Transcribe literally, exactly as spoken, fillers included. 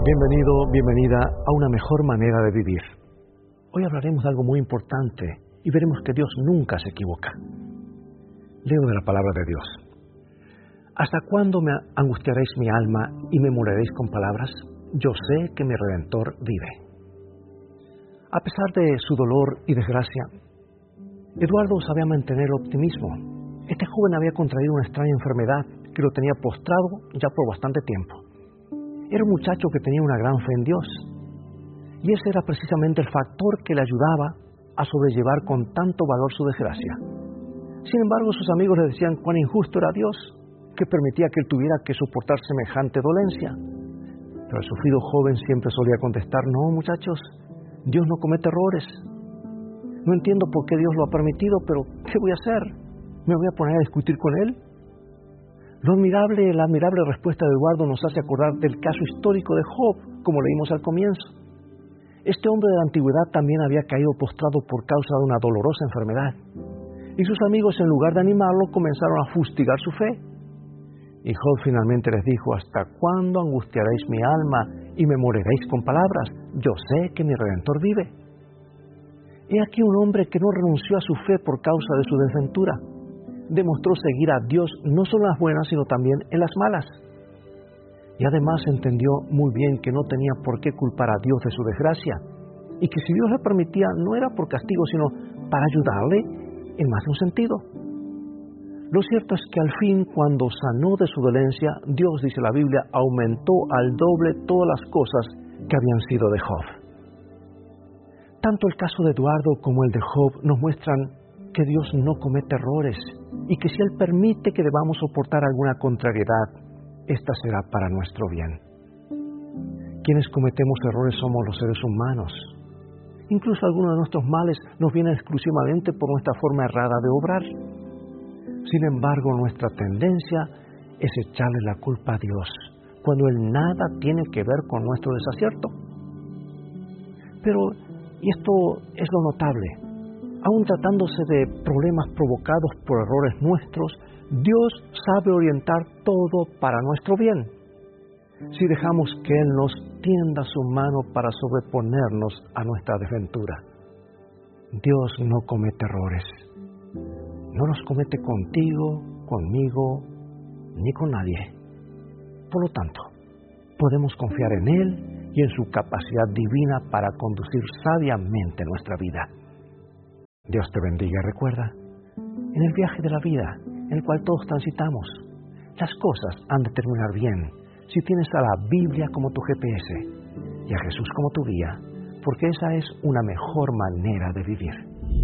Bienvenido, bienvenida a una mejor manera de vivir. Hoy hablaremos de algo muy importante y veremos que Dios nunca se equivoca. Leo de la palabra de Dios. ¿Hasta cuándo me angustiaréis mi alma y me moriréis con palabras? Yo sé que mi Redentor vive. A pesar de su dolor y desgracia, Eduardo sabía mantener el optimismo. Este joven había contraído una extraña enfermedad que lo tenía postrado ya por bastante tiempo. Era un muchacho que tenía una gran fe en Dios, y ese era precisamente el factor que le ayudaba a sobrellevar con tanto valor su desgracia. Sin embargo, sus amigos le decían cuán injusto era Dios, que permitía que él tuviera que soportar semejante dolencia. Pero el sufrido joven siempre solía contestar: no, muchachos, Dios no comete errores. No entiendo por qué Dios lo ha permitido, pero ¿qué voy a hacer? ¿Me voy a poner a discutir con él? Lo admirable, la admirable respuesta de Eduardo nos hace acordar del caso histórico de Job, como leímos al comienzo. Este hombre de la antigüedad también había caído postrado por causa de una dolorosa enfermedad, y sus amigos, en lugar de animarlo, comenzaron a fustigar su fe. Y Job finalmente les dijo: ¿hasta cuándo angustiaréis mi alma y me moriréis con palabras? Yo sé que mi Redentor vive. He aquí un hombre que no renunció a su fe por causa de su desventura. Demostró seguir a Dios no solo en las buenas, sino también en las malas. Y además entendió muy bien que no tenía por qué culpar a Dios de su desgracia, y que si Dios le permitía no era por castigo, sino para ayudarle en más de un sentido. Lo cierto es que al fin, cuando sanó de su dolencia, Dios, dice la Biblia, aumentó al doble todas las cosas que habían sido de Job. Tanto el caso de Eduardo como el de Job nos muestran que Dios no comete errores, y que si Él permite que debamos soportar alguna contrariedad, esta será para nuestro bien. Quienes cometemos errores somos los seres humanos. Incluso algunos de nuestros males nos vienen exclusivamente por nuestra forma errada de obrar. Sin embargo, nuestra tendencia es echarle la culpa a Dios, cuando Él nada tiene que ver con nuestro desacierto. Pero, y esto es lo notable, aun tratándose de problemas provocados por errores nuestros, Dios sabe orientar todo para nuestro bien, si dejamos que Él nos tienda su mano para sobreponernos a nuestra desventura. Dios no comete errores. No los comete contigo, conmigo, ni con nadie. Por lo tanto, podemos confiar en Él y en su capacidad divina para conducir sabiamente nuestra vida. Dios te bendiga y recuerda, en el viaje de la vida, en el cual todos transitamos, las cosas han de terminar bien si tienes a la Biblia como tu G P S y a Jesús como tu guía, porque esa es una mejor manera de vivir.